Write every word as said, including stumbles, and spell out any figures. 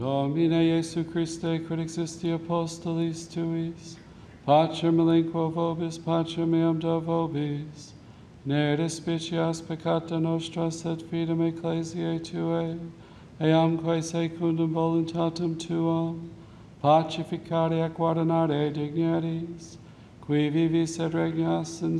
Domine Iesu Christe, quid existi apostolis tuis, pacem elenquo vobis, pacem meam do vobis, ne despicias peccata nostra, sed fidem ecclesiae Tuae, eamque secundum voluntatem Tuam, pacificare et guardinare dignities, qui vivis et regnas in